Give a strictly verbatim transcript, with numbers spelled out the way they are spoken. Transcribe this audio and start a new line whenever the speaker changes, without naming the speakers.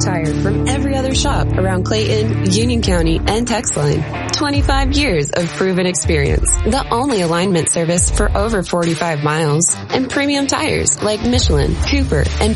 Tire from every other shop around Clayton, Union County, and Texline. twenty-five years of proven experience. The only alignment service for over forty-five miles. And premium tires like Michelin, Cooper, and